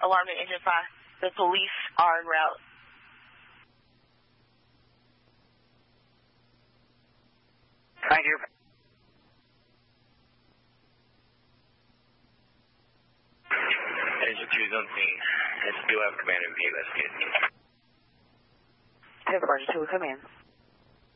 Alarm to Engine 5. The police are en route. Thank you. Engine 2's on scene. It's still have command in view. Let's get it. Have Roger 2, come in.